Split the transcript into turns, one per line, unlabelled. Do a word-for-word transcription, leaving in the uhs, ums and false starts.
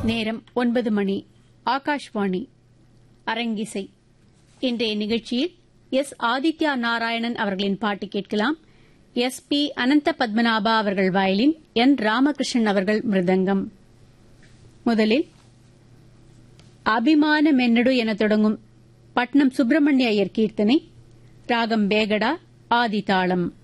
நேரம் ஒன்பது மணி. ஆகாஷ்வாணி அரங்கிசை. இன்றைய நிகழ்ச்சியில் எஸ் ஆதித்யா நாராயணன் அவர்களின் பாட்டு கேட்கலாம். எஸ் பி அனந்த பத்மநாபா அவர்கள் வயலின், என் ராமகிருஷ்ணன் அவர்கள் மிருதங்கம். முதலில் அபிமான மென்னடு என தொடங்கும் பட்னம் சுப்பிரமணிய ஐயர் கீர்த்தனை, ராகம் பேகடா, ஆதிதாளம்.